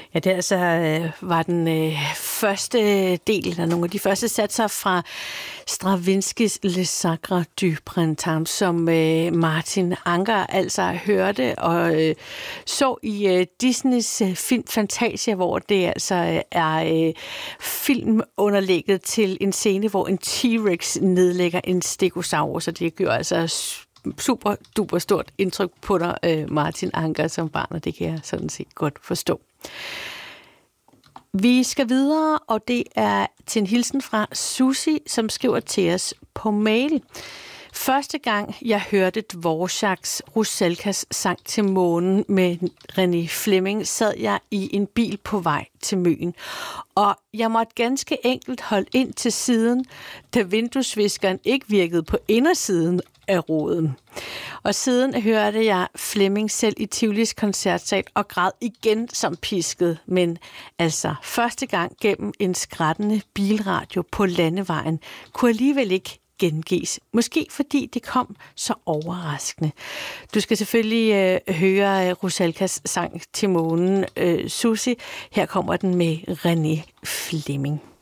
Ja, det altså var den første del, eller nogle af de første satser fra Stravinskys Le Sacre du Printemps, som Martin Anker altså hørte og så i Disneys film Fantasia, hvor det altså er filmunderlægget til en scene, hvor en T-Rex nedlægger en stegosaurus, så det gør altså super duper stort indtryk på dig, Martin Anker, som barn, og det kan jeg sådan set godt forstå. Vi skal videre, og det er til en hilsen fra Susi, som skriver til os på mail. Første gang, jeg hørte Dvoráks Rusalkas sang til månen med René Fleming, sad jeg i en bil på vej til Møn. Og jeg måtte ganske enkelt holde ind til siden, da vinduesviskeren ikke virkede på indersiden af roden. Og siden hørte jeg Fleming selv i Tivolis koncertsal og græd igen som pisket, men altså første gang gennem en skrattende bilradio på landevejen kunne alligevel ikke gengives. Måske fordi det kom så overraskende. Du skal selvfølgelig høre Rusalkas sang til månen, Susi. Her kommer den med René Fleming.